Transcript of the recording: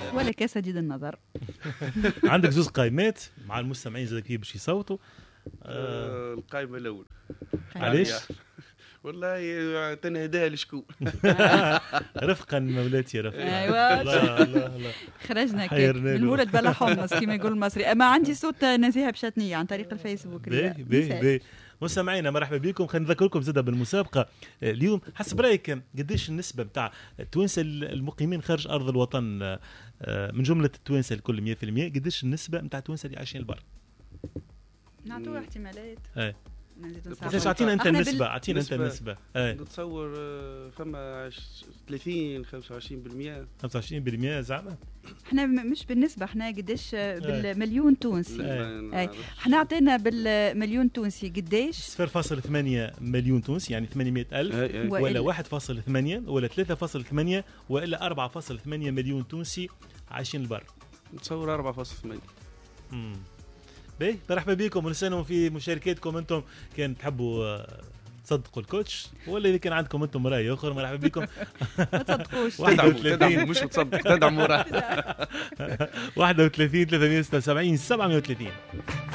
ولا كسديد النظر. عندك زوز قائمات مع المستمعين زي كيف باش يصوتوا. القائمة الأول. علاش؟ والله تنهداها لشكون. رفقا مولاتي رفقا. ايوه لا خرجنا كيف المولد بلا حمص كما يقول المصري. اما عندي صوت نزيهة بشتنية عن طريق الفيسبوك. باهي مستمعينا مرحبا بكم. خلينا نذكركم زاده بالمسابقه اليوم. حسب رايك قديش النسبه نتاع التوانسه المقيمين خارج ارض الوطن من جمله التوانسه الكل 100%؟ قديش النسبه نتاع التوانسه اللي عايشين البر؟ نعطوه احتمالات. ليش اعطينا انت النسبه؟ اعطينا انت النسبه. نتصور فما 30 25% زعما. احنا مش بالنسبه، احنا قديش بالمليون تونسي. احنا عطينا بالمليون تونسي قديش 0.8 مليون تونسي يعني 800,000 ولا 1.8 ولا 3.8 ولا 4.8 مليون تونسي عايشين البر. نتصور 4.8. باهي مرحبا بكم ونسألهم في مشاركاتكم. انتم كان تحبوا تصدقوا الكوتش ولا اذا كان عندكم انتم راي اخر مرحبا بكم. ما تصدقوش تدعموا مش تصدق تدعموا 31 376 730.